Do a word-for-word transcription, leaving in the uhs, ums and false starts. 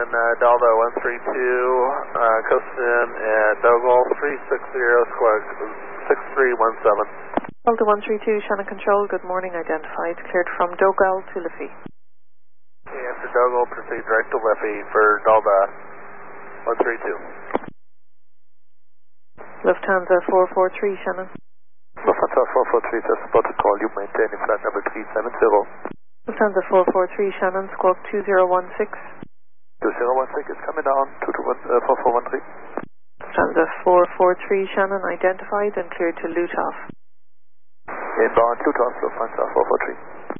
Shannon, uh, Delta one three two, uh, coasting in at Dogal three six zero, squawk six three one seven. Delta one three two, Shannon Control, good morning, identified, cleared from Dogal to Liffey. Okay, after Dogal, proceed direct to Liffey for Delta one three two. Lufthansa four four three, Shannon. Lufthansa four four three, just about to call you, maintaining flight number three seven zero. Lufthansa four four three, Shannon, squawk two zero one six. two zero one six is coming down, two two one, uh, four four one three. Lufthansa four four three, Shannon, identified and cleared to Lutov. Inbound Lutov, Lufthansa four four three.